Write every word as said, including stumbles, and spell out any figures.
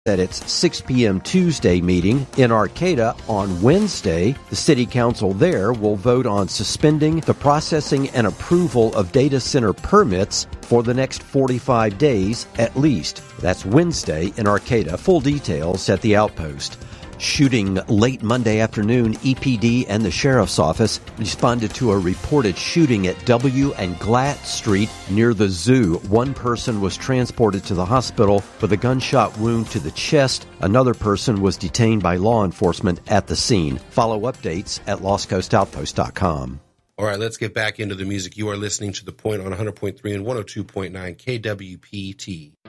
at its six p.m. Tuesday meeting in Arcata on Wednesday. The city council there will vote on suspending the processing and approval of data center permits for the next forty-five days at least. That's Wednesday in Arcata. Full details at the Outpost. Shooting late Monday afternoon, E P D and the Sheriff's Office responded to a reported shooting at W and Glatt Street near the zoo. One person was transported to the hospital with a gunshot wound to the chest. Another person was detained by law enforcement at the scene. Follow updates at lost coast outpost dot com. All right, let's get back into the music. You are listening to The Point on one hundred point three and one oh two point nine K W P T.